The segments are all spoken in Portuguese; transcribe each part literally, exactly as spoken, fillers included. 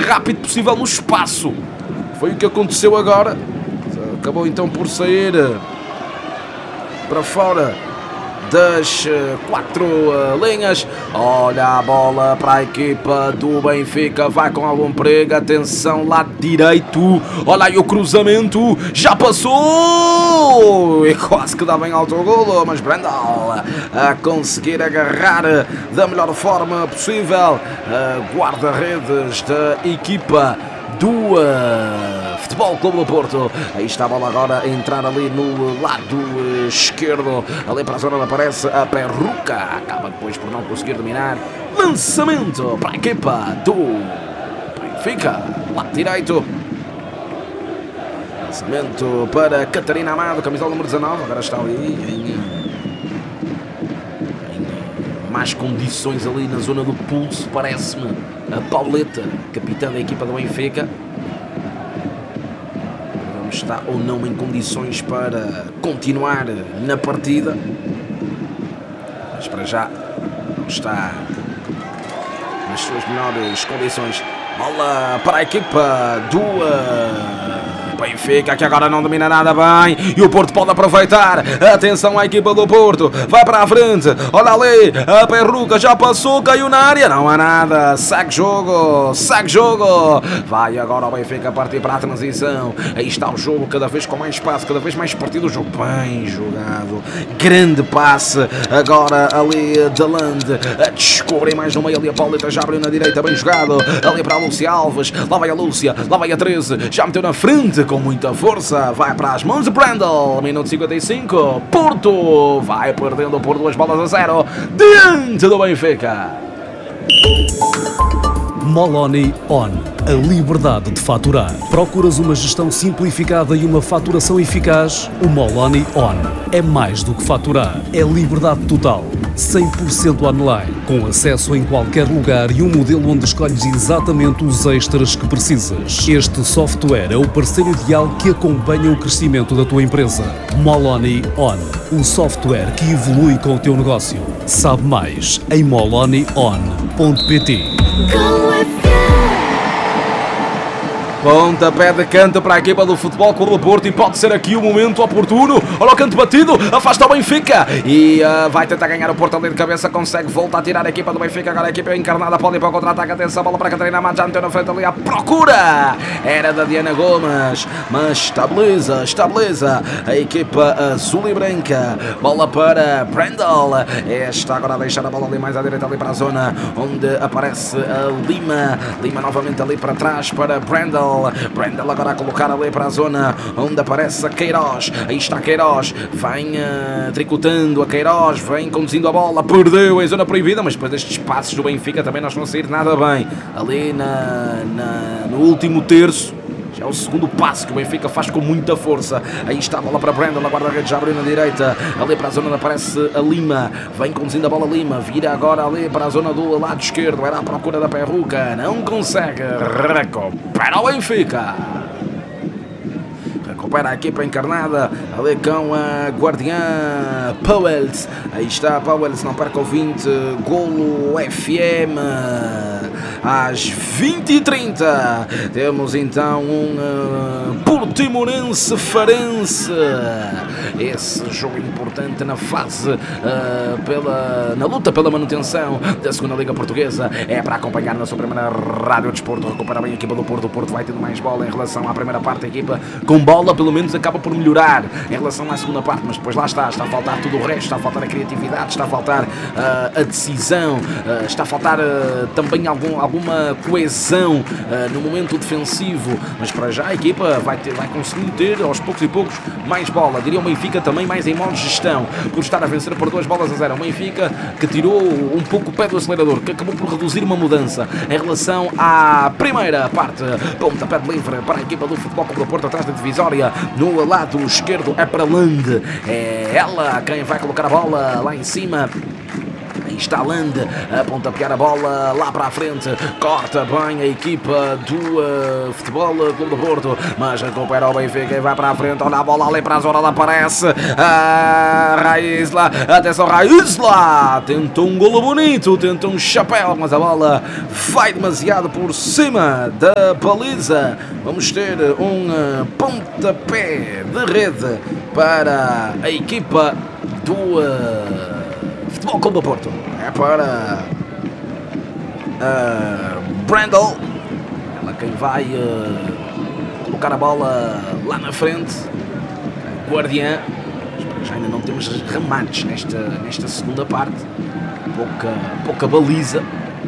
rápido possível no espaço. Foi o que aconteceu agora. Acabou então por sair para fora das quatro linhas. Olha a bola para a equipa do Benfica, vai com algum perigo, atenção, lado direito, olha aí o cruzamento, já passou e quase que dá bem alto o golo, mas Brendel a conseguir agarrar da melhor forma possível a guarda-redes da equipa do uh, Futebol Clube do Porto. Aí está a bola agora a entrar ali no lado uh, esquerdo, ali para a zona onde aparece a Perruca, acaba depois por não conseguir dominar. Lançamento para a equipa do Benfica, lado direito. Lançamento para Catarina Amado, camisola número dezanove, agora está ali em, em mais condições ali na zona do pulso, parece-me. A Pauleta, capitã da equipa do Benfica. Vamos estar ou não em condições para continuar na partida. Mas para já não está nas suas melhores condições. Bola para a equipa do Benfica, que agora não domina nada bem. E o Porto pode aproveitar. Atenção à equipa do Porto. Vai para a frente. Olha ali. A Perruca já passou. Caiu na área. Não há nada. Segue jogo. Segue jogo. Vai agora o Benfica partir para a transição. Aí está o jogo. Cada vez com mais espaço. Cada vez mais partido. O jogo bem jogado. Grande passe. Agora ali Dalande. A descobrir mais no meio ali. A Pauleta já abriu na direita. Bem jogado. Ali para a Lúcia Alves. Lá vai a Lúcia. Lá vai a treze. Já meteu na frente. Com muita força, vai para as mãos de Brendel, minuto cinquenta e cinco, Porto vai perdendo por duas bolas a zero, diante do Benfica. Moloni On, a liberdade de faturar. Procuras uma gestão simplificada e uma faturação eficaz? O Moloni On é mais do que faturar, é liberdade total, cem por cento online, com acesso em qualquer lugar e um modelo onde escolhes exatamente os extras que precisas. Este software é o parceiro ideal que acompanha o crescimento da tua empresa. Moloni On, um software que evolui com o teu negócio. Sabe mais em moloni on ponto pt. Pontapé de canto para a equipa do Futebol Clube do Porto e pode ser aqui o momento oportuno. Olha o canto batido, afasta o Benfica e uh, vai tentar ganhar o Porto ali de cabeça, consegue voltar a tirar a equipa do Benfica. Agora a equipa encarnada pode ir para o contra-ataque. Atenção, bola para a Catarina Amado, já meteu na frente ali à procura. Era da Diana Gomes, mas estabiliza, estabiliza a equipa azul e branca. Bola para Brendel, está agora a deixar a bola ali mais à direita, ali para a zona onde aparece a Lima. Lima novamente ali para trás para Brendel. Brendel agora a colocar ali para a zona onde aparece a Queiroz. Aí está Queiroz, vem uh, tricotando a Queiroz, vem conduzindo a bola, perdeu em zona proibida, mas depois destes passos do Benfica também não estão a sair nada bem. Ali na, na, no último terço, já é o segundo passo que o Benfica faz com muita força. Aí está a bola para Brendel, a guarda-redes já abriu na direita, ali para a zona onde aparece a Lima, vem conduzindo a bola Lima, vira agora ali para a zona do lado esquerdo, era à procura da Perruca, não consegue, recupera o Benfica. Recupera a equipa encarnada ali com a guardiã Pauwels. Aí está Pauwels, não perca o vinte, Golo F M às vinte e trinta. Temos então um uh, Portimonense Farense. Esse jogo importante na fase uh, pela, na luta pela manutenção da segunda Liga Portuguesa. É para acompanhar na sua primeira Rádio Desporto. Recupera bem a equipa do Porto. O Porto vai tendo mais bola em relação à primeira parte. A equipa com bola pelo menos acaba por melhorar em relação à segunda parte, mas depois lá está, está a faltar tudo o resto, está a faltar a criatividade, está a faltar uh, a decisão, uh, está a faltar uh, também algum, alguma coesão uh, no momento defensivo, mas para já a equipa vai, ter, vai conseguir ter aos poucos e poucos mais bola. Diria o Benfica também mais em modo de gestão, por estar a vencer por duas bolas a zero. O Benfica que tirou um pouco o pé do acelerador, que acabou por reduzir uma mudança em relação à primeira parte. Pontapé de livre para a equipa do Futebol Clube do Porto atrás da divisória. No lado esquerdo é para Lande, é ela quem vai colocar a bola lá em cima. Aí Aí está Land a pontapear a bola lá para a frente. Corta bem a equipa do uh, Futebol Clube do Porto, mas recupera o Benfica e vai para a frente. Olha a bola ali para a zona da aparece. A Raísla, atenção Raísla, tentou um golo bonito, tentou um chapéu, mas a bola vai demasiado por cima da baliza. Vamos ter um uh, pontapé de rede para a equipa do uh, Futebol Clube do Porto. É para uh, Brandel, ela quem vai uh, colocar a bola lá na frente. Guardiã. Já ainda não temos remates nesta, nesta segunda parte. Pouca, pouca baliza.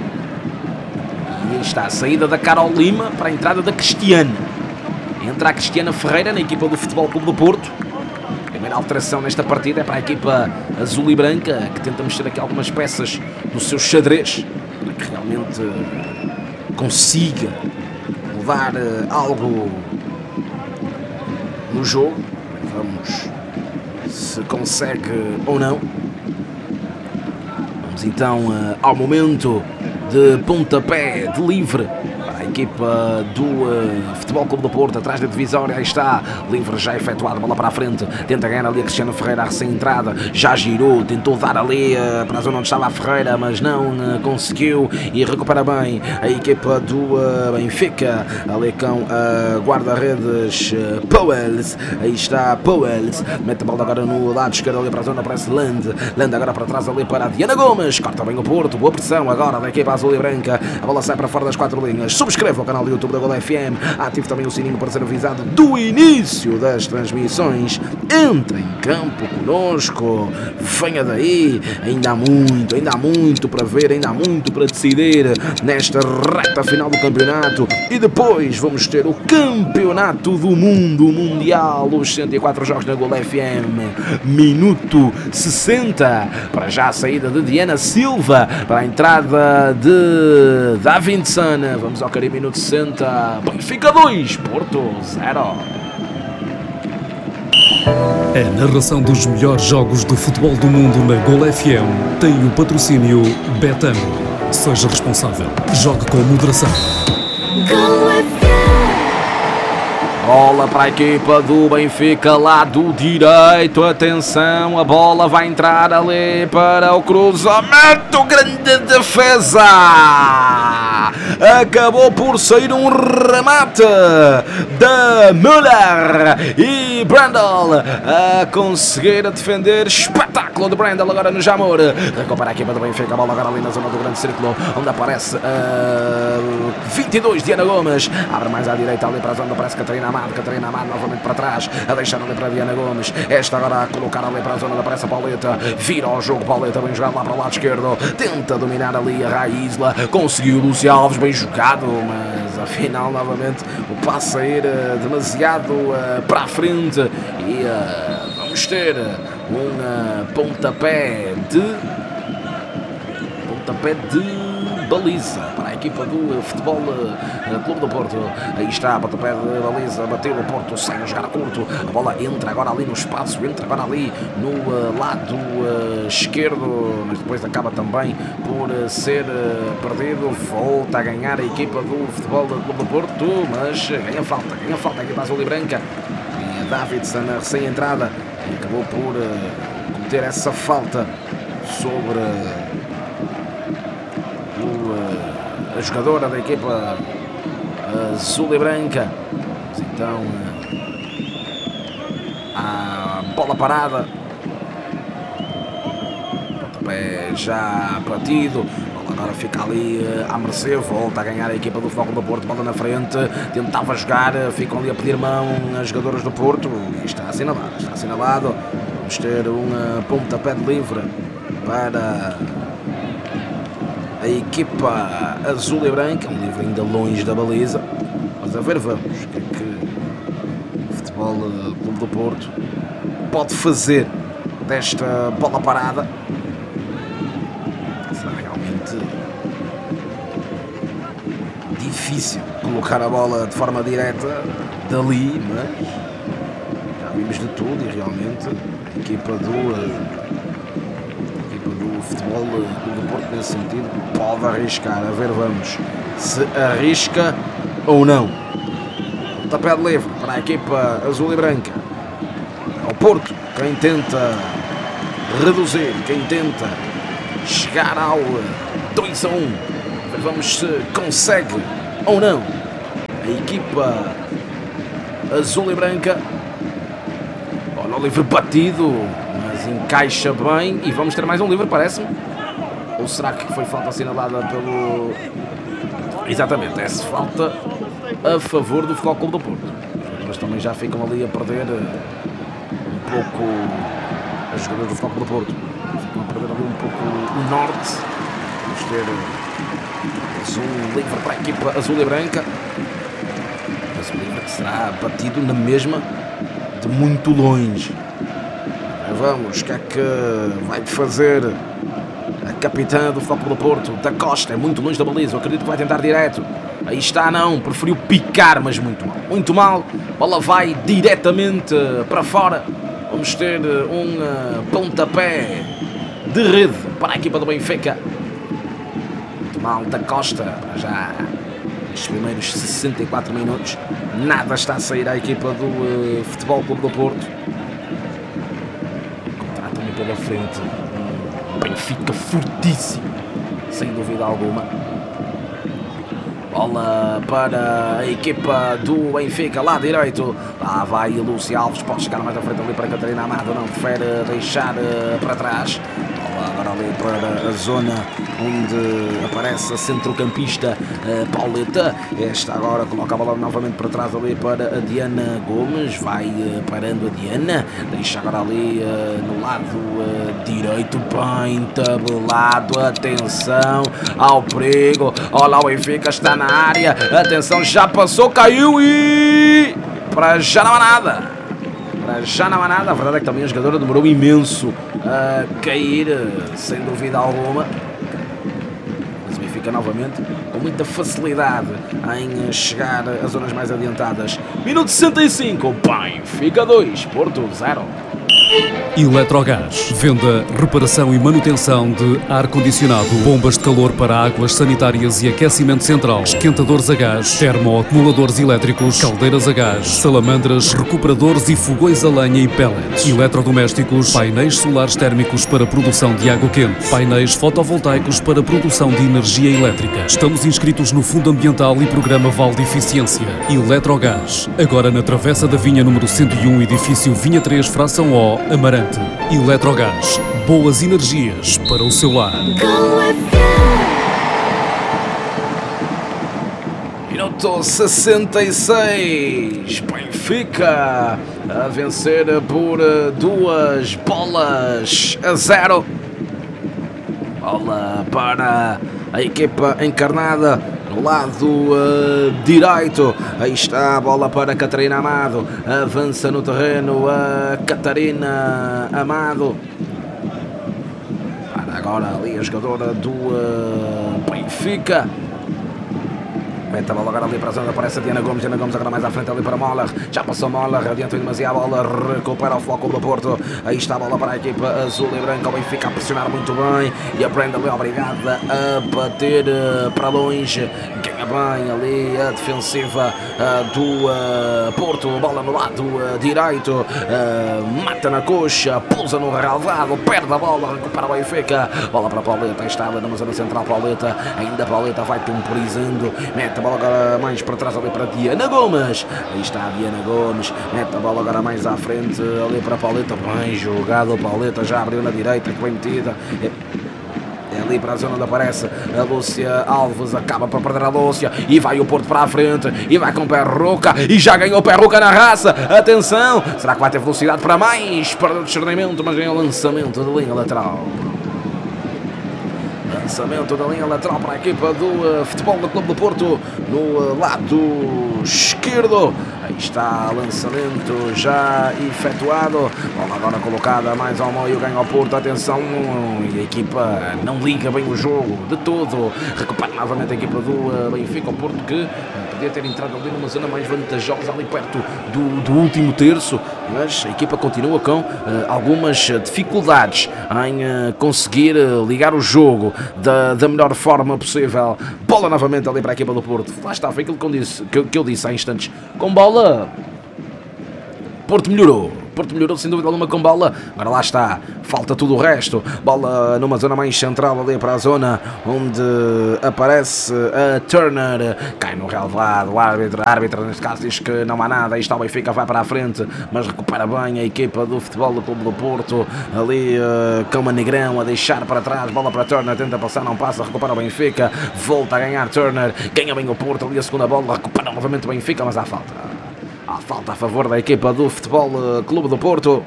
E aí está a saída da Carol Lima para a entrada da Cristiana. Entra a Cristiana Ferreira na equipa do Futebol Clube do Porto. A primeira alteração nesta partida é para a equipa azul e branca, que tenta mexer aqui algumas peças do seu xadrez para que realmente consiga levar algo no jogo. Vamos se consegue ou não. Vamos então ao momento de pontapé de livre para a equipa do uh, Futebol Clube do Porto, atrás da divisória. Aí está, livre já efetuado, bola para a frente, tenta ganhar ali a Cristiano Ferreira, a recém-entrada, já girou, tentou dar ali uh, para a zona onde estava a Ferreira, mas não uh, conseguiu, e recupera bem a equipa do uh, Benfica, ali com uh, guarda-redes uh, Powells. Aí está Powells, mete a bola agora no lado esquerdo ali para a zona, aparece Land, Land agora para trás ali para a Diana Gomes, corta bem o Porto, boa pressão agora da equipa azul e branca, a bola sai para fora das quatro linhas. Subscreva o canal do YouTube da Gol F M, ative também o sininho para ser avisado do início das transmissões. Entre em campo conosco, venha daí, ainda há muito, ainda há muito para ver, ainda há muito para decidir nesta reta final do campeonato, e depois vamos ter o campeonato do mundo, o mundial, os cento e quatro jogos na Gol F M, minuto sessenta, para já a saída de Diana Silva, para a entrada de Davidson. Vamos ao Caribe, minuto sessenta, Benfica dois, Porto zero. A narração dos melhores jogos do futebol do mundo na Gol F M tem o patrocínio Betano. Seja responsável. Jogue com moderação. Gol F M. Bola para a equipa do Benfica, lado direito, atenção, a bola vai entrar ali para o cruzamento, grande defesa, acabou por sair um remate da Müller, e Brandel a conseguir defender, espetáculo de Brandel agora no Jamor, recupera a equipa do Benfica, a bola agora ali na zona do grande círculo, onde aparece uh, vinte e dois, Diana Gomes, abre mais à direita ali para a zona, parece Catarina Amado, Catarina Amado novamente para trás, a deixar ali para a Diana Gomes, esta agora a colocar ali para a zona da pressa, Pauleta, vira ao jogo, Pauleta bem jogado lá para o lado esquerdo, tenta dominar ali a Raísla, conseguiu o Lúcio Alves, bem jogado, mas afinal novamente o passe a ir uh, demasiado uh, para a frente, e uh, vamos ter um uh, pontapé de pontapé de baliza para a equipa do Futebol uh, Clube do Porto. Aí está, pontapé de baliza, bateu o Porto sem a jogar a curto, a bola entra agora ali no espaço, entra agora ali no uh, lado uh, esquerdo, mas depois acaba também por uh, ser uh, perdido, volta a ganhar a equipa do Futebol Clube do Porto, mas ganha falta, ganha falta a equipa azul e branca, e a Davidson na recém-entrada acabou por uh, cometer essa falta sobre uh, a jogadora da equipa azul e branca. Então a bola parada, pontapé já batido, agora fica ali à mercê, volta a ganhar a equipa do Futebol do Porto, bola na frente, tentava jogar, ficam ali a pedir mão as jogadoras do Porto, e está assinalado, está assinalado. Vamos ter um pontapé de livre para a equipa azul e branca, um livro ainda longe da baliza, mas a ver vamos o que é que o Futebol Clube do Porto pode fazer desta bola parada. Será realmente difícil colocar a bola de forma direta dali, mas já vimos de tudo, e realmente a equipa do, a equipa do o Futebol do Porto nesse sentido pode arriscar. A ver, vamos se arrisca ou não. Tapé de livre para a equipa azul e branca. É o Porto quem tenta reduzir, quem tenta chegar ao dois a um. Vamos se consegue ou não. A equipa azul e branca. Olha o livre batido, mas encaixa bem. E vamos ter mais um livre, parece-me. Ou será que foi falta assinalada pelo... Exatamente, essa falta a favor do Futebol Clube do Porto. Mas também já ficam ali a perder um pouco os jogadores do Futebol Clube do Porto. Ficam a perder ali um pouco o norte. Vamos ter azul livre para a equipa azul e branca. Azul livre que será batido na mesma de muito longe. Vamos, o que é que vai fazer a capitã do Futebol Clube do Porto? Da Costa, é muito longe da baliza, eu acredito que vai tentar direto. Aí está, não, preferiu picar, mas muito mal. Muito mal, a bola vai diretamente para fora. Vamos ter um pontapé de rede para a equipa do Benfica. Muito mal da Costa, para já estes primeiros sessenta e quatro minutos. Nada está a sair à equipa do uh, Futebol Clube do Porto. Contrata-me pela frente um Benfica fortíssimo, sem dúvida alguma. Bola para a equipa do Benfica, lá direito. Lá vai Lúcio Alves, pode chegar mais à frente ali para Catarina Amado, não prefere deixar uh, para trás. Bola agora ali para a zona onde aparece a centrocampista uh, Pauleta. Esta agora coloca a bola novamente para trás ali para a Diana Gomes. Vai uh, parando a Diana. Deixa agora ali uh, no lado uh, direito, bem tabelado. Atenção ao perigo. Olha o Benfica, está na área. Atenção, já passou, caiu e... para já não há nada. Para já não há nada. A verdade é que também a jogadora demorou imenso a cair, sem dúvida alguma. Mas o Benfica novamente com muita facilidade em chegar às zonas mais adiantadas. Minuto sessenta e cinco. Benfica dois, Porto zero. Eletrogás. Venda, reparação e manutenção de ar-condicionado, bombas de calor para águas sanitárias e aquecimento central, esquentadores a gás, termoacumuladores elétricos, caldeiras a gás, salamandras, recuperadores e fogões a lenha e pellets, eletrodomésticos, painéis solares térmicos para produção de água quente, painéis fotovoltaicos para produção de energia elétrica. Estamos inscritos no Fundo Ambiental e Programa Val de Eficiência. Eletrogás. Agora na Travessa da Vinha número cento e um, edifício Vinha três, fração O, Amarante. Eletrogás. Boas energias para o seu lar. Minuto sessenta e seis. Benfica a vencer por duas bolas a zero. Bola para a equipa encarnada no lado uh, direito. Aí está a bola para Catarina Amado. Avança no terreno a Catarina Amado. Para agora ali a jogadora do uh, Benfica. Mete a bola agora ali para a zona, aparece a Diana Gomes. Diana Gomes agora mais à frente ali para Moller. Já passou Moller, adianta demasiado a bola, recupera o Futebol do Porto. Aí está a bola para a equipa azul e branca. O Benfica a pressionar muito bem. E a Brenda ali obrigada a bater uh, para longe. Ganha bem ali a defensiva uh, do uh, Porto. Bola no lado uh, direito. Uh, mata na coxa, pousa no relvado, perde a bola, recupera o Benfica. Bola para a Pauleta, aí está ali numa zona central. Pauleta, ainda a Pauleta vai temporizando. Mete a bola agora mais para trás ali para Diana Gomes. Aí está a Diana Gomes. Mete a bola agora mais à frente ali para a Pauleta. Bem jogado, Pauleta já abriu na direita, que bem metida. É, é ali para a zona onde aparece a Lúcia Alves. Acaba para perder a Lúcia. E vai o Porto para a frente. E vai com o Perruca. E já ganhou o Perruca na raça. Atenção. Será que vai ter velocidade para mais? Para o discernimento, mas ganha o lançamento de linha lateral. Lançamento da linha lateral para a equipa do uh, Futebol do Clube do Porto no uh, lado esquerdo. Aí está lançamento já efetuado. Bola agora colocada mais ao meio, ganha ao Porto. Atenção, e a equipa não liga bem o jogo de todo. Recupera novamente a equipa do Benfica. O Porto que podia ter entrado ali numa zona mais vantajosa, ali perto do, do último terço, mas a equipa continua com uh, algumas dificuldades em uh, conseguir uh, ligar o jogo da, da melhor forma possível. Bola novamente ali para a equipa do Porto. Lá está, foi aquilo que eu disse, que, que eu disse há instantes. Com bola, Porto melhorou. Porto melhorou sem dúvida alguma com bola. Agora lá está, falta tudo o resto. Bola numa zona mais central ali para a zona onde aparece a Turner. Cai no relevado, o árbitro, a árbitra neste caso diz que não há nada. Aí está o Benfica, vai para a frente, mas recupera bem a equipa do Futebol do Clube do Porto. Ali uh, com o Negrão a deixar para trás, bola para a Turner, tenta passar, não passa, recupera o Benfica. Volta a ganhar Turner, ganha bem o Porto, ali a segunda bola, recupera novamente o Benfica, mas há falta. Há falta a favor da equipa do Futebol uh, Clube do Porto.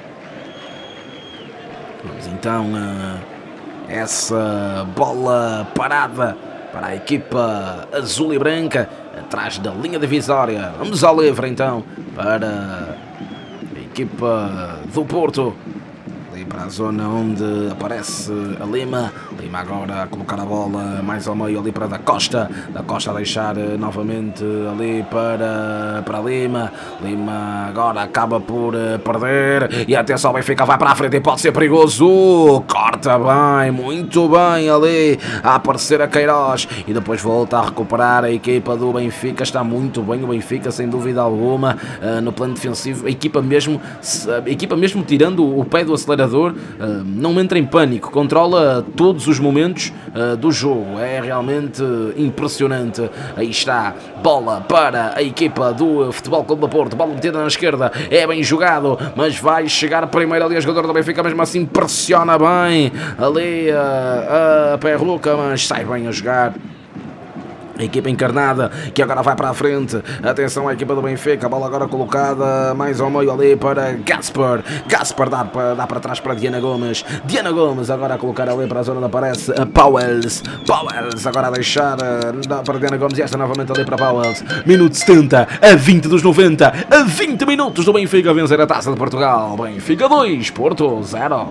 Vamos então uh, essa bola parada para a equipa azul e branca atrás da linha divisória. Vamos ao livre então para a equipa do Porto. Ali para a zona onde aparece a Lima. Lima agora a colocar a bola mais ao meio ali para Da Costa. Da Costa a deixar novamente ali para, para Lima. Lima agora acaba por perder. E atenção, o Benfica vai para a frente e pode ser perigoso. Corta bem, muito bem ali a aparecer a Queiroz. E depois volta a recuperar a equipa do Benfica. Está muito bem o Benfica, sem dúvida alguma, no plano defensivo. A equipa mesmo, a equipa mesmo tirando o pé do acelerador, não entra em pânico, controla todos os momentos do jogo. É realmente impressionante. Aí está, bola para a equipa do Futebol Clube do Porto, bola metida na esquerda, é bem jogado, mas vai chegar primeiro ali a jogador do Benfica, mesmo assim pressiona bem ali a, a Perluca, mas sai bem a jogar. A equipa encarnada que agora vai para a frente. Atenção à equipa do Benfica. A bola agora colocada mais ao meio ali para Gaspar. Gaspar dá para, dá para trás para Diana Gomes. Diana Gomes agora a colocar ali para a zona onde aparece a Powells. Powells agora a deixar dá para Diana Gomes e esta novamente ali para Powells. Minuto setenta, a vinte dos noventa. A vinte minutos do Benfica a vencer a Taça de Portugal. Benfica dois, Porto zero.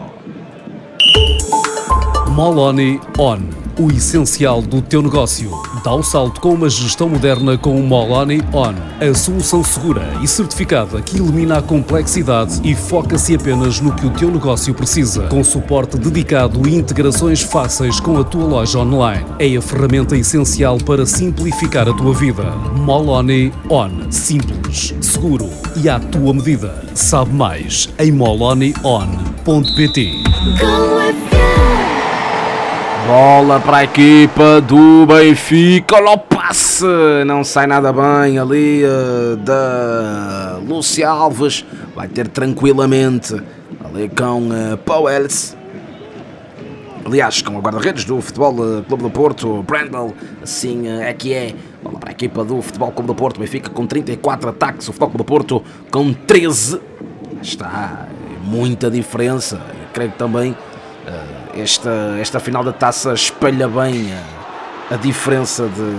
Moloni On. O essencial do teu negócio. Dá o salto com uma gestão moderna com o Moloni On. A solução segura e certificada que elimina a complexidade e foca-se apenas no que o teu negócio precisa. Com suporte dedicado e integrações fáceis com a tua loja online. É a ferramenta essencial para simplificar a tua vida. Moloni On. Simples, seguro e à tua medida. Sabe mais em moloni on ponto pt. Bola para a equipa do Benfica. Olha o passe, não sai nada bem ali uh, da Lúcia Alves. Vai ter tranquilamente ali com uh, Powells. Aliás, com o guarda-redes do Futebol uh, Clube do Porto, Brandel. Assim uh, é que é. Bola para a equipa do Futebol Clube do Porto. Benfica com trinta e quatro ataques, o Futebol Clube do Porto com treze. Está muita diferença. Eu creio que também uh, Esta, esta final da taça espelha bem a, a diferença de...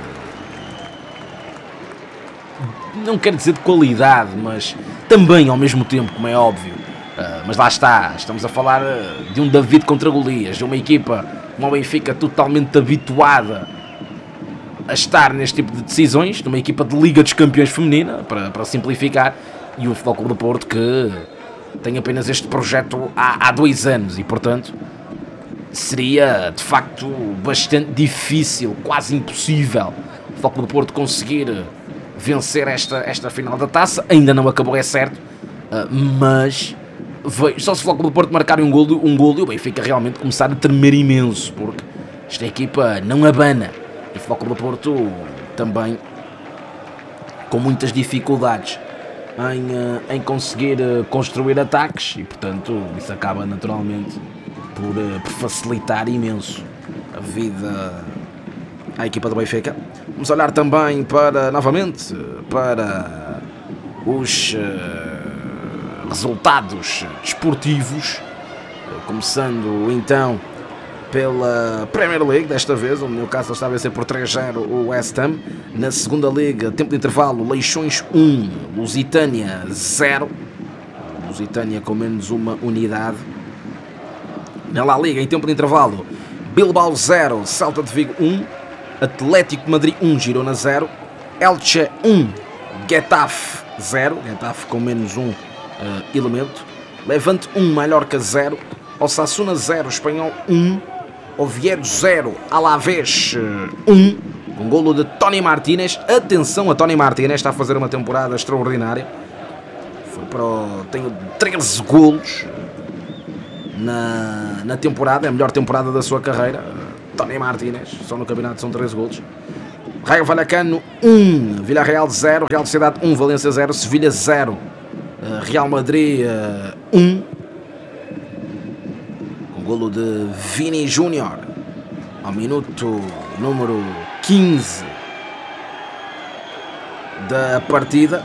Não quero dizer de qualidade, mas também ao mesmo tempo, como é óbvio. Uh, mas lá está, estamos a falar de um David contra Golias, de uma equipa como a Benfica totalmente habituada a estar neste tipo de decisões, de uma equipa de Liga dos Campeões feminina, para, para simplificar, e o Futebol Clube do Porto que tem apenas este projeto há, há dois anos e, portanto, seria de facto bastante difícil, quase impossível, o Futebol Clube do Porto conseguir vencer esta, esta final da taça. Ainda não acabou, é certo, mas veio, só se o Futebol Clube do Porto marcar um golo, um golo e o Benfica realmente começar a tremer imenso, porque esta equipa não abana. E o Futebol Clube do Porto também com muitas dificuldades em, em conseguir construir ataques e, portanto, isso acaba naturalmente Por, por facilitar imenso a vida à equipa do Benfica. Vamos olhar também para, novamente, para os uh, resultados desportivos, começando então pela Premier League, desta vez, onde o Newcastle está a vencer por três a zero o West Ham. Na segunda liga, tempo de intervalo, Leixões um, Lusitânia zero. Lusitânia com menos uma unidade. Na La Liga, em tempo de intervalo, Bilbao zero, Celta de Vigo um, Atlético de Madrid um, Girona zero, Elche um, Getafe zero, Getafe com menos um uh, elemento, Levante um, Mallorca zero, Osasuna zero, Espanhol um, Oviedo zero, Alavés um, com golo de Tony Martínez. Atenção a Tony Martínez, está a fazer uma temporada extraordinária. Foi para o... tem treze golos na, na temporada, é a melhor temporada da sua carreira. Tony Martínez, só no campeonato são treze golos. Raio Vallecano um, Villarreal zero, Real Sociedade um, Valência zero, Sevilha zero, Real Madrid um, com golo de Vini Júnior ao minuto número quinze da partida.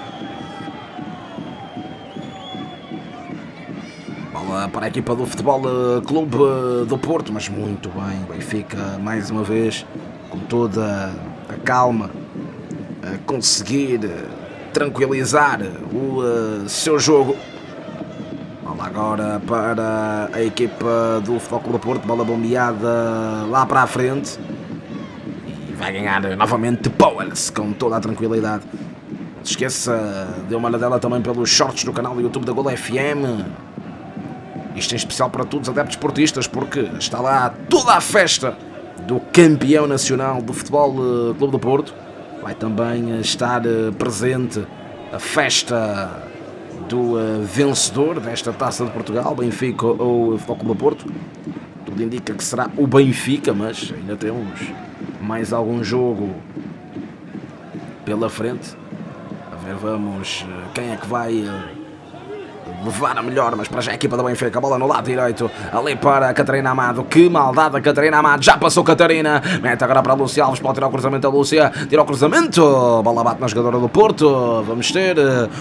Bola para a equipa do Futebol Clube do Porto, mas muito bem, Benfica mais uma vez com toda a calma a conseguir tranquilizar o uh, seu jogo. Bola agora para a equipa do Futebol Clube do Porto, bola bombeada lá para a frente e vai ganhar novamente Powells com toda a tranquilidade. Não se esqueça, dê uma olhadela também pelos shorts do canal do YouTube da Golo F M. Isto em especial para todos os adeptos esportistas, porque está lá toda a festa do campeão nacional do Futebol Clube do Porto. Vai também estar presente a festa do vencedor desta Taça de Portugal, Benfica ou Futebol Clube do Porto. Tudo indica que será o Benfica, mas ainda temos mais algum jogo pela frente. A ver, vamos, quem é que vai levar a melhor, mas para já a equipa da Benfica, a bola no lado direito, ali para a Catarina Amado. Que maldade a Catarina Amado, já passou Catarina, mete agora para a Lúcia Alves, pode tirar o cruzamento a Lúcia, tira o cruzamento, bola bate na jogadora do Porto. Vamos ter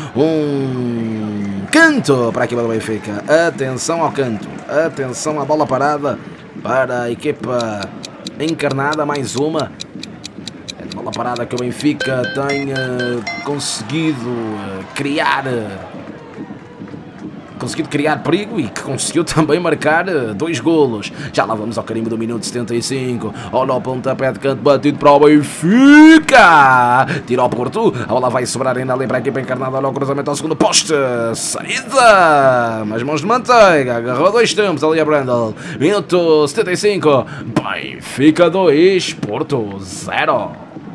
um canto para a equipa da Benfica. Atenção ao canto, atenção à bola parada para a equipa encarnada, mais uma. É bola parada que o Benfica tem uh, conseguido uh, criar uh, conseguido criar perigo e que conseguiu também marcar dois golos. Já lá vamos ao carimbo do minuto setenta e cinco. Olha o pontapé de canto batido para o Benfica. Tira ao Porto. A bola vai sobrar ainda ali para a equipa encarnada. Olha o cruzamento ao segundo poste. Saída. Mas mãos de manteiga. Agarrou dois tempos ali a Brandel. Minuto setenta e cinco. Benfica dois. Porto zero.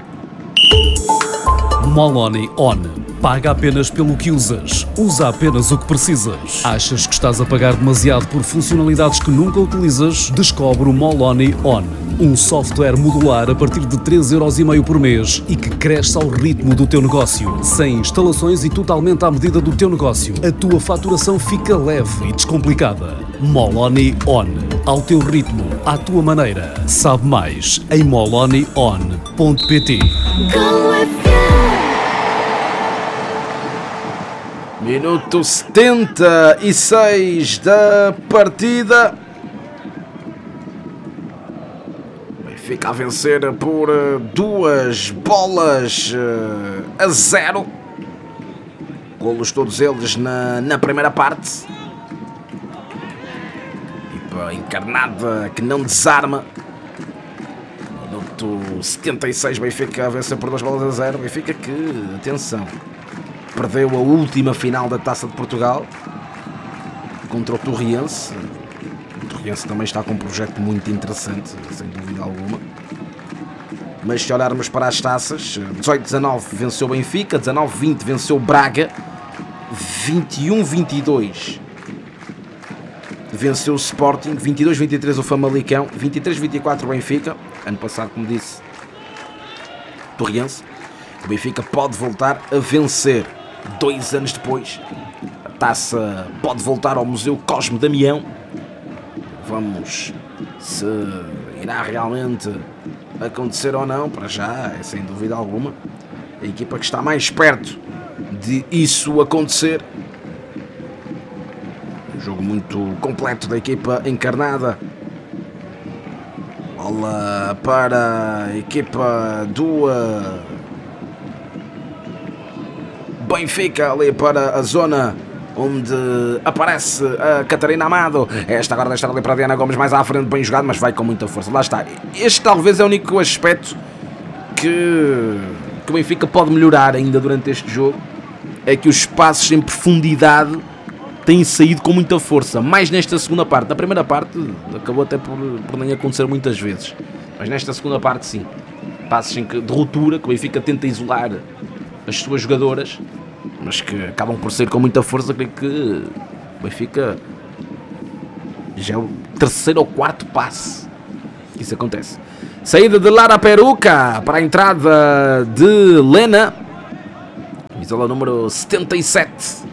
Moloni On. Paga apenas pelo que usas. Usa apenas o que precisas. Achas que estás a pagar demasiado por funcionalidades que nunca utilizas? Descobre o Moloni On. Um software modular a partir de três euros e meio por mês e que cresce ao ritmo do teu negócio. Sem instalações e totalmente à medida do teu negócio. A tua faturação fica leve e descomplicada. Moloni On. Ao teu ritmo, à tua maneira. Sabe mais em moloni on ponto pt. Minuto setenta e seis da partida. Benfica a vencer por duas bolas a zero. Golos todos eles na, na primeira parte. Equipa encarnada que não desarma. Minuto setenta e seis, Benfica a vencer por duas bolas a zero. Benfica que, atenção, perdeu a última final da Taça de Portugal contra o Torriense. O Torriense também está com um projeto muito interessante, sem dúvida alguma. Mas se olharmos para as taças, dezoito dezanove venceu o Benfica, dezanove vinte venceu o Braga, vinte e um vinte e dois venceu o Sporting, vinte e dois vinte e três o Famalicão, vinte e três vinte e quatro o Benfica. Ano passado, como disse, Torriense. O Benfica pode voltar a vencer. Dois anos depois, a taça pode voltar ao Museu Cosme Damião. Vamos se irá realmente acontecer ou não. Para já, é sem dúvida alguma a equipa que está mais perto de isso acontecer. Um jogo muito completo da equipa encarnada. Bola para a equipa do Benfica, ali para a zona onde aparece a Catarina Amado. Esta agora deixa ali para a Diana Gomes mais à frente, bem jogado, mas vai com muita força. Lá está. Este talvez é o único aspecto que, que o Benfica pode melhorar ainda durante este jogo. É que os passos em profundidade têm saído com muita força. Mais nesta segunda parte. Na primeira parte acabou até por, por nem acontecer muitas vezes. Mas nesta segunda parte sim. Passos em que, de ruptura, que o Benfica tenta isolar as suas jogadoras, mas que acabam por sair com muita força. Creio que o Benfica já é o terceiro ou quarto passe que isso acontece. Saída de Lara Peruca para a entrada de Lena, camisola número setenta e sete.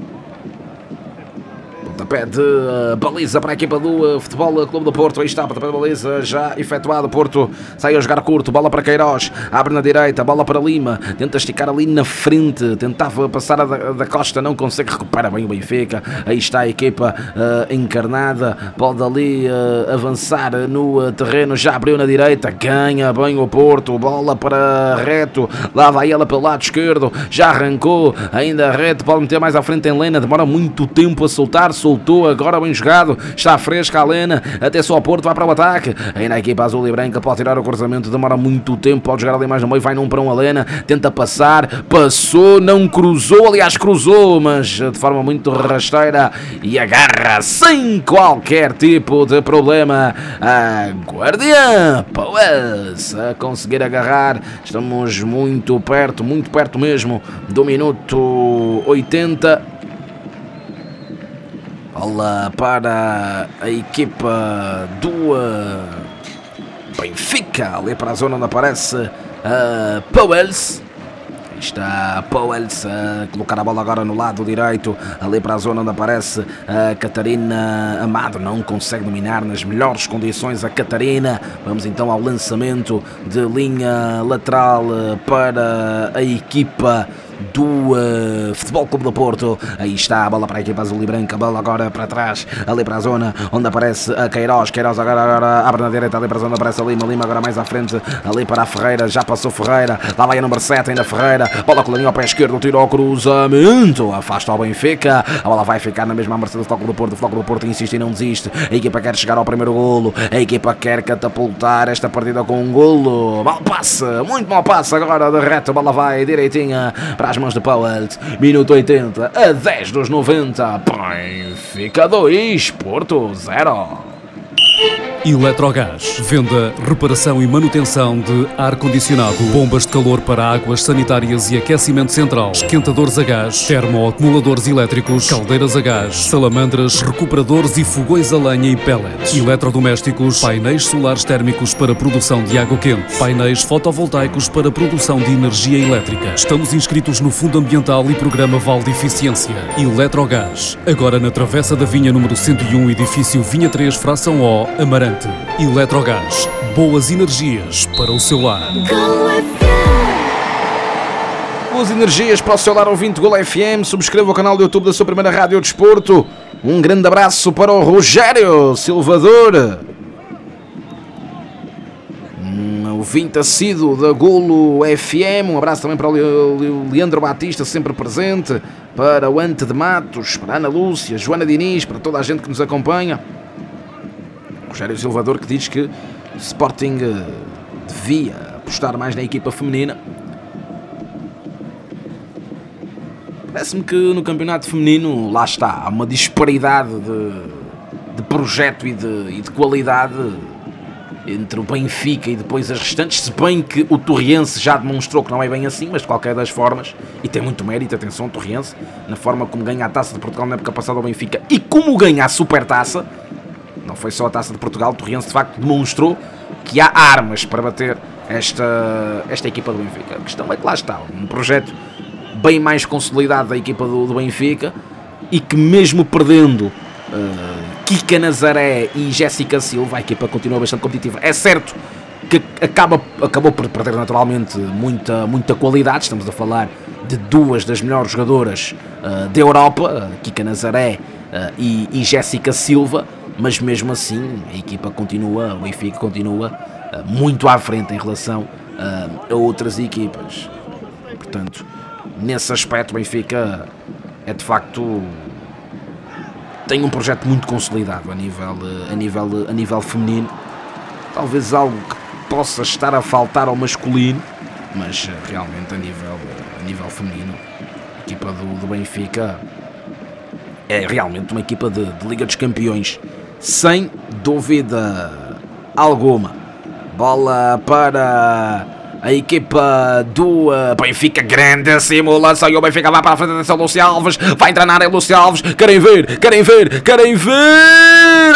Pontapé de uh, baliza para a equipa do uh, Futebol Clube do Porto. Aí está, pontapé de baliza já efetuado. Porto sai a jogar curto, bola para Queiroz, abre na direita, bola para Lima, tenta esticar ali na frente, tentava passar a da, da Costa, não consegue, recupera bem o Benfica. Aí está a equipa uh, encarnada, pode ali uh, avançar no uh, terreno, já abriu na direita, ganha bem o Porto, bola para Reto, lá vai ela pelo lado esquerdo, já arrancou, ainda Reto, pode meter mais à frente em Lena, demora muito tempo a soltar, soltou, agora bem jogado, está fresca a Lena, até só o Porto vai para o ataque, ainda a equipa azul e branca pode tirar o cruzamento, demora muito tempo, pode jogar ali mais no meio, vai num para um a Lena, tenta passar, passou, não cruzou, aliás cruzou, mas de forma muito rasteira, e agarra sem qualquer tipo de problema a Guardiã Powells a conseguir agarrar. Estamos muito perto, muito perto mesmo do minuto oitenta. Bola para a equipa do Benfica, ali para a zona onde aparece uh, Powells. Está Powells a colocar a bola agora no lado direito, ali para a zona onde aparece a Catarina Amado. Não consegue dominar nas melhores condições a Catarina. Vamos então ao lançamento de linha lateral para a equipa do uh, Futebol Clube do Porto. Aí está a bola para a equipa azul e branca, a bola agora para trás, ali para a zona onde aparece a Queiroz. Queiroz agora, agora abre na direita, ali para a zona onde aparece a Lima. Lima agora mais à frente, ali para a Ferreira, já passou Ferreira, lá vai a número sete, ainda Ferreira, bola colarinha ao pé esquerdo, tiro ao cruzamento, afasta ao Benfica, a bola vai ficar na mesma mercê do Futebol Clube do Porto. O Futebol Clube do Porto insiste e não desiste, a equipa quer chegar ao primeiro golo, a equipa quer catapultar esta partida com um golo. Mal passa, muito mal passa agora de reto, a bola vai direitinha para as mãos de Powells. Minuto oitenta a dez dos noventa. Benfica dois, Porto zero. Eletrogás. Venda, reparação e manutenção de ar-condicionado, bombas de calor para águas sanitárias e aquecimento central, esquentadores a gás, termoacumuladores elétricos, caldeiras a gás, salamandras, recuperadores e fogões a lenha e pellets, eletrodomésticos, painéis solares térmicos para produção de água quente, painéis fotovoltaicos para produção de energia elétrica. Estamos inscritos no Fundo Ambiental e Programa Val de Eficiência. Eletrogás. Agora na Travessa da Vinha número cento e um, edifício Vinha três, fração O, Amarante. Eletrogás, boas energias para o seu lar. Boas energias para o seu lar, ouvinte Gol F M. Subscreva o canal do YouTube da sua primeira rádio desporto. Um grande abraço para o Rogério Silvador, um ouvinte assíduo da Golo F M. Um abraço também para o Leandro Batista, sempre presente, para o Ante de Matos, para a Ana Lúcia, Joana Diniz, para toda a gente que nos acompanha. Rogério Silvador, que diz que o Sporting devia apostar mais na equipa feminina. Parece-me que no campeonato feminino, lá está, há uma disparidade de, de projeto e de, e de qualidade entre o Benfica e depois as restantes, se bem que o Torriense já demonstrou que não é bem assim, mas de qualquer das formas, e tem muito mérito, atenção, o Torriense, na forma como ganha a Taça de Portugal na época passada ao Benfica e como ganha a Supertaça. Não foi só a Taça de Portugal, o Torriense de facto demonstrou que há armas para bater esta, esta equipa do Benfica. A questão é que lá está, um projeto bem mais consolidado da equipa do, do Benfica, e que mesmo perdendo uh, Kika Nazaré e Jéssica Silva, a equipa continua bastante competitiva. É certo que acaba, acabou por perder naturalmente muita, muita qualidade. Estamos a falar de duas das melhores jogadoras uh, da Europa, uh, Kika Nazaré uh, e, e Jéssica Silva, mas mesmo assim a equipa continua, o Benfica continua uh, muito à frente em relação uh, a outras equipas. Portanto, nesse aspecto o Benfica é de facto, tem um projeto muito consolidado a nível, a nível, a nível feminino, talvez algo que possa estar a faltar ao masculino, mas realmente a nível, a nível feminino a equipa do, do Benfica é realmente uma equipa de, de Liga dos Campeões, sem dúvida alguma. Bola para a equipa do uh, Benfica, grande simulação, e o Benfica vai para a frente, atenção, Lúcio Alves, vai entrar na área, Lúcio Alves, querem ver, querem ver, querem ver,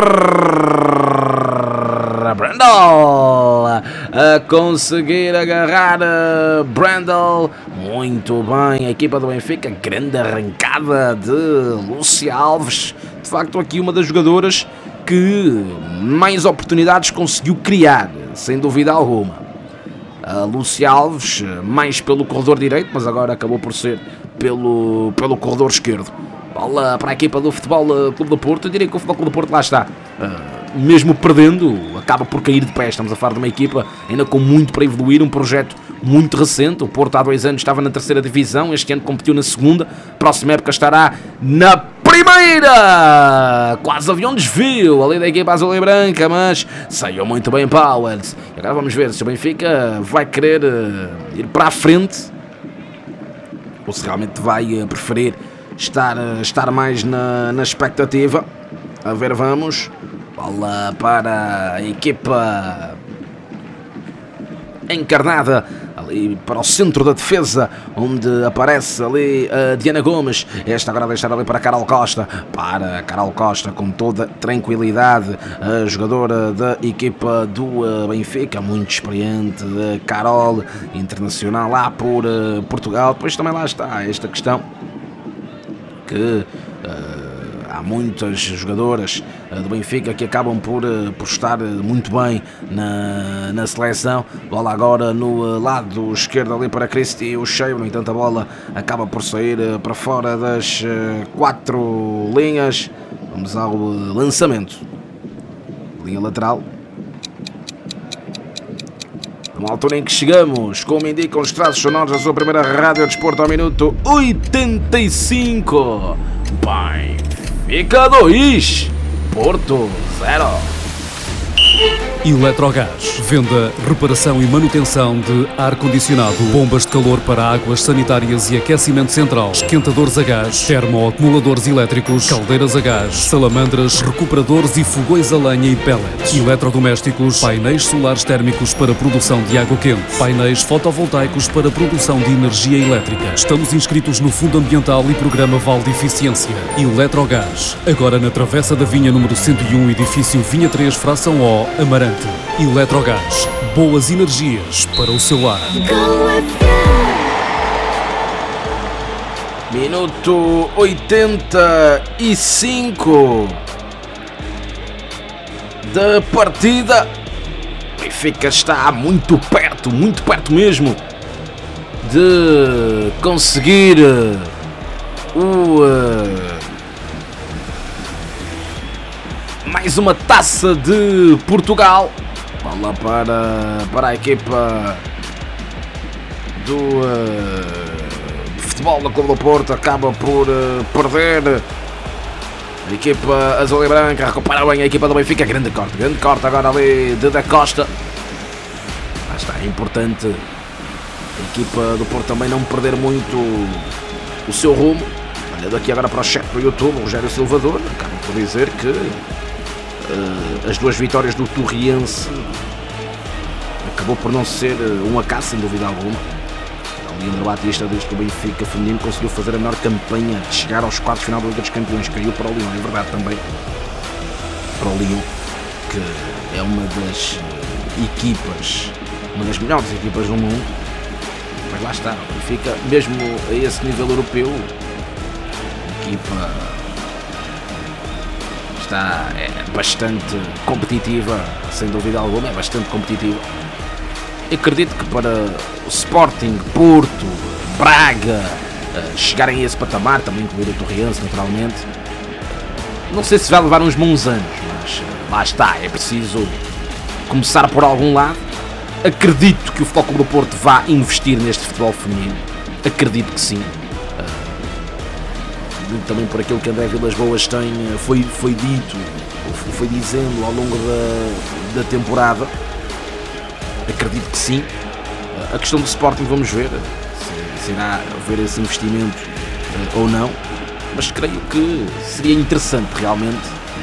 agarra Brandel, a conseguir agarrar uh, Brandel, muito bem, a equipa do Benfica, grande arrancada de Lúcio Alves, de facto aqui uma das jogadoras que mais oportunidades conseguiu criar, sem dúvida alguma. A Lúcia Alves, mais pelo corredor direito, mas agora acabou por ser pelo, pelo corredor esquerdo. Bola para a equipa do Futebol Clube do Porto. Eu diria que o Futebol Clube do Porto lá está, uh, mesmo perdendo, acaba por cair de pé. Estamos a falar de uma equipa ainda com muito para evoluir, um projeto muito recente. O Porto há dois anos estava na terceira divisão, este ano competiu na segunda, próxima época estará na primeira! Quase havia um desvio ali da equipa azul e branca, mas saiu muito bem Powers. E agora vamos ver se o Benfica vai querer uh, ir para a frente ou se realmente vai uh, preferir estar, uh, estar mais na, na expectativa. A ver, vamos. Bola para a equipa encarnada ali para o centro da defesa, onde aparece ali a Diana Gomes. Esta agora vai deixar ali para a Carol Costa, para a Carol Costa com toda tranquilidade, a jogadora da equipa do Benfica, muito experiente, a Carol, internacional lá por uh, Portugal. Depois também lá está esta questão que uh, há muitas jogadoras uh, do Benfica que acabam por, uh, por estar uh, muito bem na, na seleção. Bola agora no uh, lado esquerdo ali para Cristi o Cheio. No entanto a bola acaba por sair uh, para fora das uh, quatro linhas. Vamos ao uh, lançamento. Linha lateral. Numa altura em que chegamos, como indicam os traços sonoros da sua primeira rádio de desporto, ao minuto oitenta e cinco. Benfica dois, Porto zero. Eletrogás. Venda, reparação e manutenção de ar-condicionado, bombas de calor para águas sanitárias e aquecimento central, esquentadores a gás, termoacumuladores elétricos, caldeiras a gás, salamandras, recuperadores e fogões a lenha e pellets, eletrodomésticos, painéis solares térmicos para produção de água quente, painéis fotovoltaicos para produção de energia elétrica. Estamos inscritos no Fundo Ambiental e Programa Val de Eficiência. Eletrogás. Agora na Travessa da Vinha número cento e um, edifício Vinha três, fração O, Amarante. Eletrogás. Boas energias para o seu lar. Minuto oitenta e cinco da partida. O Benfica está muito perto, muito perto mesmo de conseguir o uh, mais uma taça de Portugal. Bola para, para a equipa do uh, Futebol do Clube do Porto. Acaba por uh, perder. A equipa azul e branca recupera bem a equipa do Benfica. Grande corte, grande corte agora ali de Da Costa. Lá está, é importante a equipa do Porto também não perder muito o seu rumo. Olha, daqui agora para o chat do YouTube, o Rogério Silvador acaba por dizer que Uh, as duas vitórias do Torriense acabou por não ser uh, um acaso, sem dúvida alguma. O Leandro Batista diz que o Benfica feminino conseguiu fazer a melhor campanha de chegar aos quartos de final da Liga dos Campeões. Caiu para o Lyon, é verdade também, para o Lyon, que é uma das uh, equipas, uma das melhores equipas do mundo. Mas lá está, o Benfica, mesmo a esse nível europeu, a equipa está é bastante competitiva, sem dúvida alguma, é bastante competitiva. Eu acredito que para o Sporting, Porto, Braga chegarem a esse patamar, também incluir o Torriense naturalmente, não sei se vai levar uns bons anos, mas lá está, é preciso começar por algum lado. Acredito que o Futebol Clube do Porto vá investir neste futebol feminino, acredito que sim. Muito também por aquilo que André Vilas Boas tem, foi, foi dito, foi dizendo ao longo da, da temporada. Acredito que sim. A questão do Sporting, vamos ver se, se irá haver esse investimento uh, ou não, mas creio que seria interessante realmente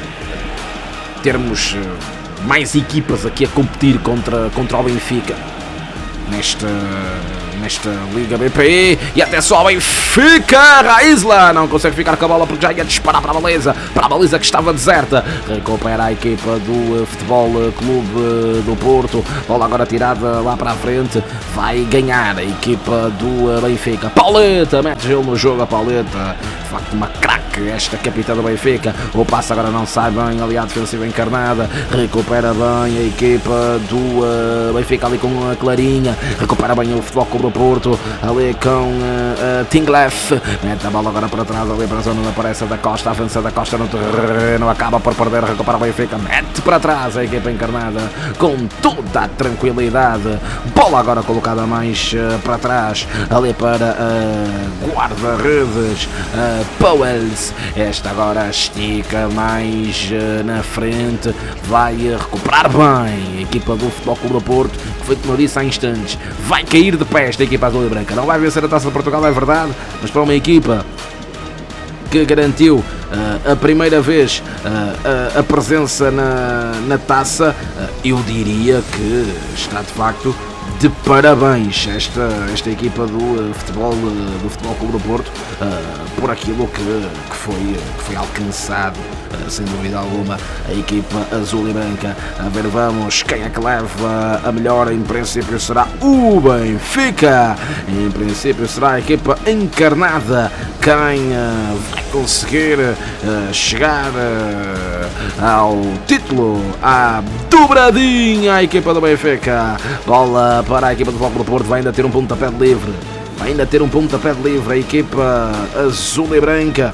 termos uh, mais equipas aqui a competir contra, contra o Benfica nesta, nesta Liga B P I. E até só o Benfica, Raísla não consegue ficar com a bola porque já ia disparar para a baliza, para a baliza que estava deserta. Recupera a equipa do uh, Futebol Clube uh, do Porto, bola agora tirada lá para a frente, vai ganhar a equipa do uh, Benfica. Pauleta, mete gelo no jogo a Pauleta, de facto uma craque esta capitã do Benfica. O passe agora não sai bem ali à defensiva encarnada, recupera bem a equipa do uh, Benfica ali com a Clarinha, recupera bem o Futebol Clube do Porto ali com uh, uh, Tinglef, mete a bola agora para trás ali para a zona da Aparência da Costa, avança da Costa no terreno, acaba por perder, recupera o Benfica, mete para trás a equipa encarnada com toda a tranquilidade, bola agora colocada mais uh, para trás ali para uh, guarda-redes, uh, Powells, esta agora estica mais uh, na frente, vai uh, recuperar bem a equipa do Futebol Clube do Porto, que foi como eu disse há instantes, vai cair de pé esta equipa azul e branca, não vai vencer a Taça de Portugal, é verdade, mas para uma equipa que garantiu uh, a primeira vez uh, a, a presença na, na taça, uh, eu diria que está de facto de parabéns esta, esta equipa do uh, futebol uh, do Futebol Clube do Porto uh, por aquilo que, que, foi, que foi alcançado, uh, sem dúvida alguma, a equipa azul e branca. A ver, vamos, quem é que leva a melhor? Em princípio será o Benfica, em princípio será a equipa encarnada quem uh, vai conseguir uh, chegar uh, ao título, à dobradinha. A equipa do Benfica, bola para a equipa do Futebol do Porto, vai ainda ter um pontapé de livre, vai ainda ter um pontapé de livre a equipa azul e branca.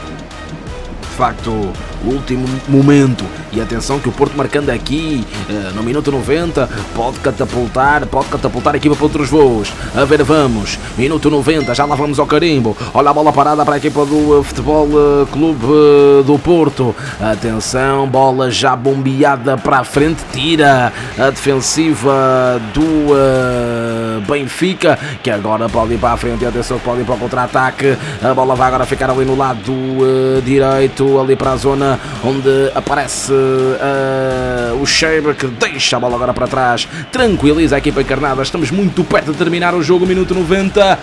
De facto, o último momento, e atenção que o Porto marcando aqui uh, no minuto noventa pode catapultar, pode catapultar a equipa para outros voos. A ver, vamos, minuto noventa, já lá vamos ao carimbo. Olha a bola parada para a equipa do uh, Futebol uh, Clube uh, do Porto. Atenção, bola já bombeada para a frente, tira a defensiva do uh, Benfica, que agora pode ir para a frente. Atenção que pode ir para o contra-ataque. A bola vai agora ficar ali no lado uh, direito, ali para a zona onde aparece uh, o Sheber, que deixa a bola agora para trás, tranquiliza a equipa encarnada. Estamos muito perto de terminar o jogo, minuto noventa.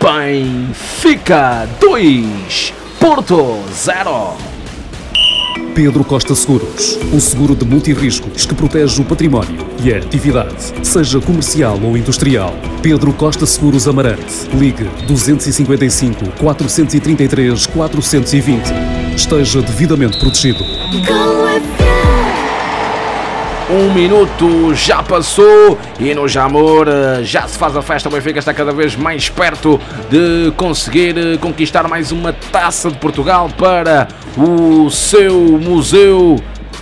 Benfica dois, Porto zero. Pedro Costa Seguros, um seguro de multirriscos que protege o património e a atividade, seja comercial ou industrial. Pedro Costa Seguros Amarante. Ligue dois cinco cinco, quatro três três, quatro dois zero. Esteja devidamente protegido. Um minuto já passou e no Jamor já se faz a festa. O Benfica está cada vez mais perto de conseguir conquistar mais uma Taça de Portugal para o seu museu.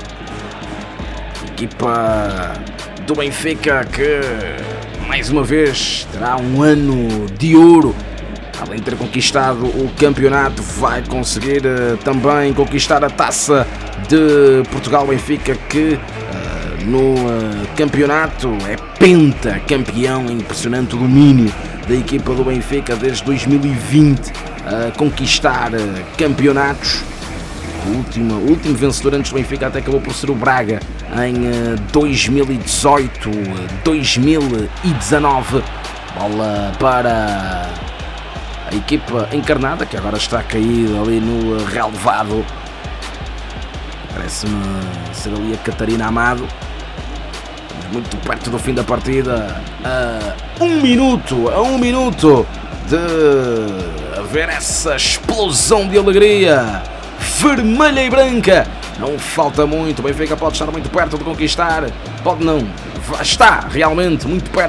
Equipa do Benfica que mais uma vez terá um ano de ouro. Além de ter conquistado o campeonato, vai conseguir uh, também conquistar a Taça de Portugal. Benfica que uh, no uh, campeonato é pentacampeão. É impressionante o domínio da equipa do Benfica desde dois mil e vinte a uh, conquistar uh, campeonatos. O último, o último vencedor antes do Benfica até acabou por ser o Braga em uh, dois mil e dezoito, dois mil e dezanove. Bola para a equipa encarnada, que agora está caída ali no relevado. Parece-me ser ali a Catarina Amado. Estamos muito perto do fim da partida. A um minuto, a um minuto de haver essa explosão de alegria vermelha e branca. Não falta muito, o Benfica pode estar muito perto de conquistar, pode não, está realmente muito perto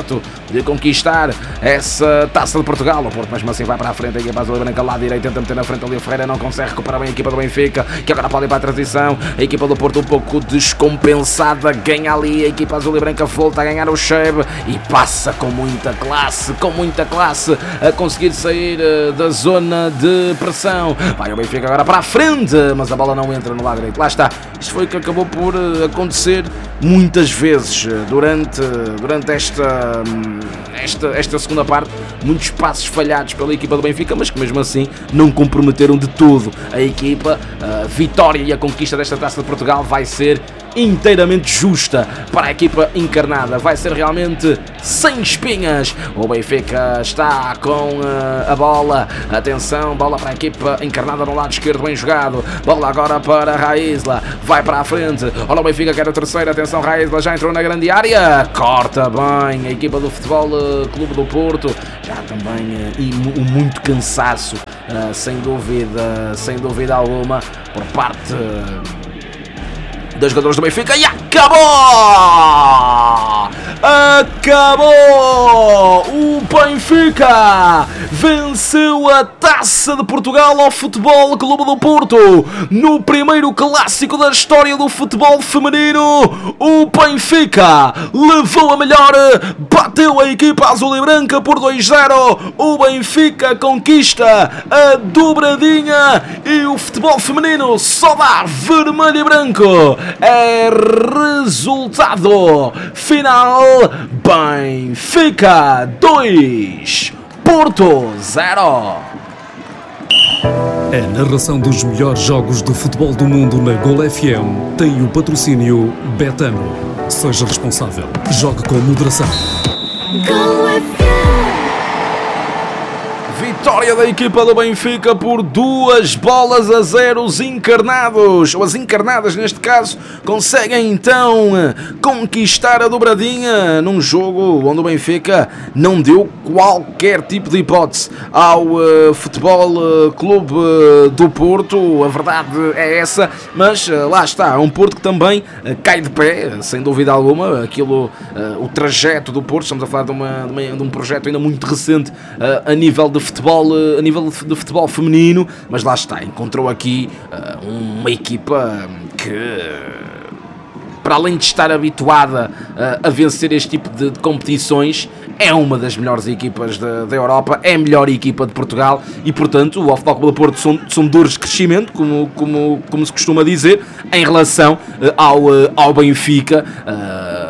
de conquistar essa Taça de Portugal. O Porto mesmo assim vai para a frente, a equipa azul e branca lá direita, tenta meter na frente ali o Ferreira, não consegue recuperar bem a equipa do Benfica, que agora pode ir para a transição. A equipa do Porto um pouco descompensada, ganha ali, a equipa azul e branca volta a ganhar o Cheve e passa com muita classe, com muita classe, a conseguir sair da zona de pressão. Vai o Benfica agora para a frente, mas a bola não entra no lado direito. Lá está, isto foi o que acabou por acontecer muitas vezes durante, durante esta, esta, esta segunda parte. Muitos passos falhados pela equipa do Benfica, mas que mesmo assim não comprometeram de todo a equipa. A vitória e a conquista desta Taça de Portugal vai ser inteiramente justa para a equipa encarnada, vai ser realmente sem espinhas. O Benfica está com uh, a bola, atenção, bola para a equipa encarnada no lado esquerdo, bem jogado, bola agora para Raísla, vai para a frente, olha o Benfica quer o terceiro, atenção, Raísla já entrou na grande área, corta bem a equipa do Futebol uh, Clube do Porto, já também uh, e muito cansaço, uh, sem dúvida, sem dúvida alguma, por parte uh, dos jogadores do Benfica, e acabou! Acabou! O Benfica venceu a Taça de Portugal ao Futebol Clube do Porto no primeiro clássico da história do futebol feminino. O Benfica levou a melhor, bateu a equipa azul e branca por dois a zero. O Benfica conquista a dobradinha e o futebol feminino só dá vermelho e branco. É resultado final: Benfica dois, Porto zero. A narração dos melhores jogos do futebol do mundo na Gol F M tem o patrocínio Betano. Seja responsável. Jogue com moderação. Go F M. Vitória da equipa do Benfica por duas bolas a zero. Os encarnados, ou as encarnadas neste caso, conseguem então conquistar a dobradinha num jogo onde o Benfica não deu qualquer tipo de hipótese ao uh, Futebol uh, Clube uh, do Porto. A verdade é essa, mas uh, lá está, um Porto que também uh, cai de pé, sem dúvida alguma. Aquilo, uh, o trajeto do Porto, estamos a falar de, uma, de, uma, de um projeto ainda muito recente uh, a nível de futebol a nível de futebol feminino, mas lá está, encontrou aqui uh, uma equipa que, para além de estar habituada uh, a vencer este tipo de, de competições, é uma das melhores equipas da, da Europa, é a melhor equipa de Portugal e, portanto, o Futebol Clube do Porto são, são dores de crescimento, como, como, como se costuma dizer, em relação uh, ao, uh, ao Benfica. Uh,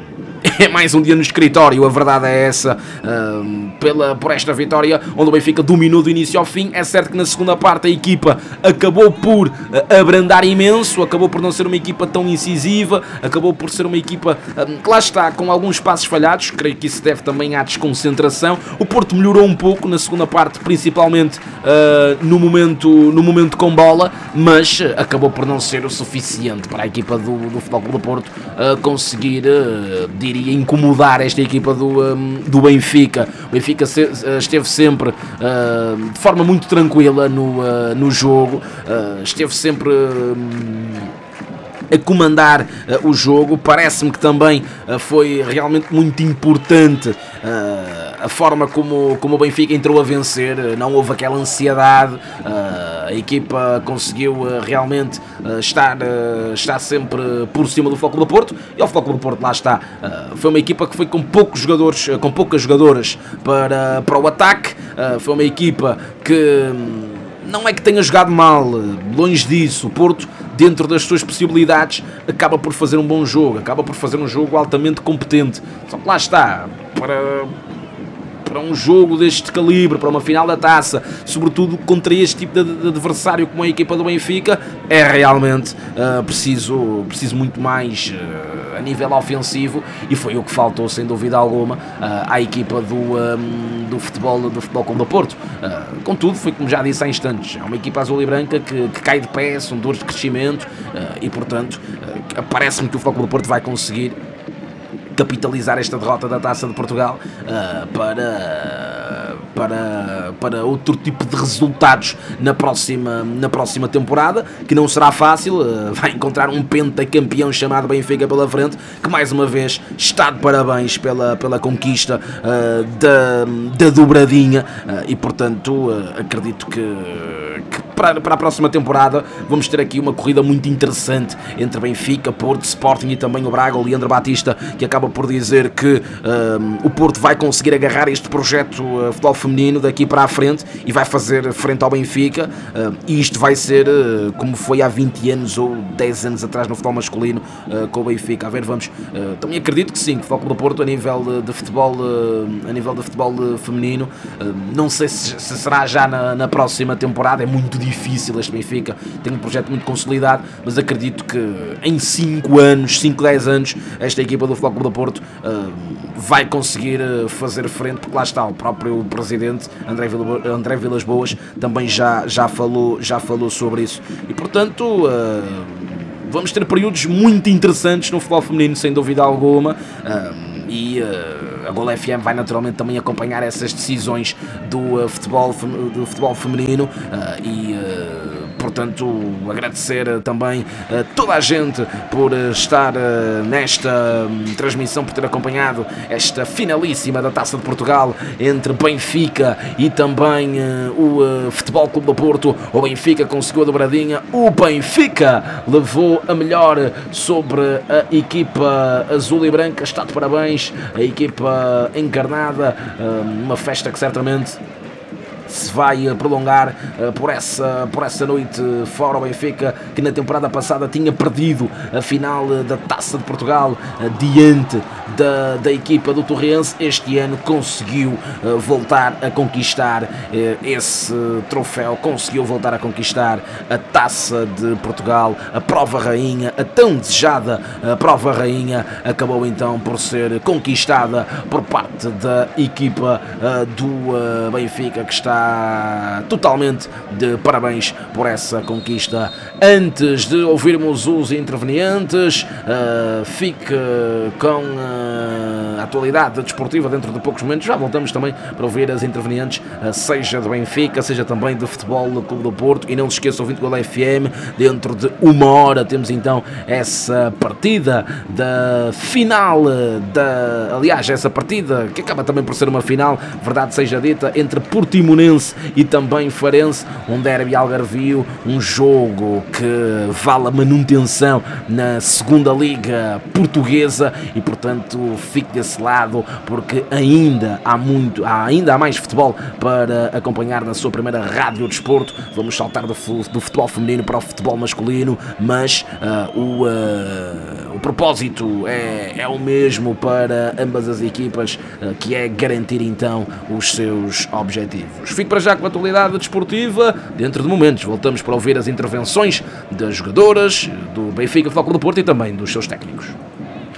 É mais um dia no escritório, a verdade é essa, uh, pela, por esta vitória, onde o Benfica dominou do início ao fim. É certo que na segunda parte a equipa acabou por uh, abrandar imenso, acabou por não ser uma equipa tão incisiva, acabou por ser uma equipa uh, que lá está, com alguns passos falhados. Creio que isso deve também à desconcentração. O Porto melhorou um pouco na segunda parte, principalmente uh, no, momento, no momento com bola, mas uh, acabou por não ser o suficiente para a equipa do, do Futebol Clube do Porto uh, conseguir, uh, diria, incomodar esta equipa do, um, do Benfica. O Benfica se, esteve sempre uh, de forma muito tranquila no, uh, no jogo, uh, esteve sempre um, a comandar uh, o jogo. Parece-me que também uh, foi realmente muito importante uh, a forma como, como o Benfica entrou a vencer. Não houve aquela ansiedade, uh, a equipa conseguiu uh, realmente uh, estar, uh, estar sempre por cima do Futebol Clube do Porto, e o Futebol Clube do Porto, lá está, uh, foi uma equipa que foi com poucos jogadores, uh, com poucas jogadoras para, para o ataque. Uh, foi uma equipa que um, não é que tenha jogado mal, longe disso. O Porto, dentro das suas possibilidades, acaba por fazer um bom jogo, acaba por fazer um jogo altamente competente. Só que lá está, para, para um jogo deste calibre, para uma final da taça, sobretudo contra este tipo de adversário como a equipa do Benfica, é realmente uh, preciso, preciso muito mais uh, a nível ofensivo, e foi o que faltou, sem dúvida alguma, uh, à equipa do, um, do futebol do Futebol Clube do Porto. Uh, contudo, foi como já disse há instantes, é uma equipa azul e branca que, que cai de pé, são dores de crescimento, uh, e portanto uh, parece-me que o Futebol Clube do Porto vai conseguir capitalizar esta derrota da Taça de Portugal uh, para, para, para outro tipo de resultados na próxima, na próxima temporada, que não será fácil. Vai encontrar um pentacampeão chamado Benfica pela frente, que mais uma vez está de parabéns pela, pela conquista uh, da, da dobradinha, uh, e portanto uh, acredito que, que para, para a próxima temporada vamos ter aqui uma corrida muito interessante entre Benfica, Porto, Sporting e também o Braga. O Leandro Batista, que acaba por dizer que uh, o Porto vai conseguir agarrar este projeto uh, futebol feminino daqui para a frente e vai fazer frente ao Benfica, uh, e isto vai ser uh, como foi há vinte anos ou dez anos atrás no futebol masculino uh, com o Benfica. A ver, vamos. Uh, também acredito que sim, que o Futebol Clube do Porto a nível de, de futebol, uh, a nível de futebol uh, feminino, uh, não sei se, se será já na, na próxima temporada. É muito difícil este Benfica, tem um projeto muito consolidado, mas acredito que em cinco anos, cinco, dez anos, esta equipa do Futebol Clube do Porto uh, vai conseguir uh, fazer frente, porque lá está o próprio presidente André, Vila, André Vilas Boas também já, já, falou, já falou sobre isso, e portanto uh, vamos ter períodos muito interessantes no futebol feminino, sem dúvida alguma, uh, e uh, a Golo F M vai naturalmente também acompanhar essas decisões do, uh, futebol, do futebol feminino, uh, e uh, portanto agradecer também a toda a gente por estar uh, nesta um, transmissão, por ter acompanhado esta finalíssima da Taça de Portugal entre Benfica e também uh, o uh, Futebol Clube do Porto. O Benfica conseguiu a dobradinha, o Benfica levou a melhor sobre a equipa azul e branca. Está de parabéns a equipa encarnada, uh, uma festa que certamente se vai prolongar uh, por, essa, por essa noite fora. O Benfica, que na temporada passada tinha perdido a final uh, da Taça de Portugal uh, diante da, da equipa do Torrense, este ano conseguiu uh, voltar a conquistar uh, esse uh, troféu, conseguiu voltar a conquistar a Taça de Portugal, a prova rainha, a tão desejada uh, prova rainha, acabou então por ser conquistada por parte da equipa uh, do uh, Benfica, que está totalmente de parabéns por essa conquista. Antes de ouvirmos os intervenientes, uh, fique com uh, a atualidade desportiva dentro de poucos momentos. Já voltamos também para ouvir as intervenientes, uh, seja do Benfica, seja também do Futebol Clube do Porto. E não se esqueça, ouvinte do Golo F M, dentro de uma hora temos então essa partida da final, da, aliás, essa partida que acaba também por ser uma final, verdade seja dita, entre Portimonense e também Farense, um derby algarvio, um jogo que vale a manutenção na segunda liga portuguesa, e portanto fique desse lado, porque ainda há muito, há, ainda há mais futebol para acompanhar na sua primeira rádio de desporto. Vamos saltar do, do futebol feminino para o futebol masculino, mas uh, o, uh, o propósito é, é o mesmo para ambas as equipas, uh, que é garantir então os seus objetivos. Fico para já com a atualidade desportiva. Dentro de momentos voltamos para ouvir as intervenções das jogadoras do Benfica, Futebol Clube do Porto e também dos seus técnicos.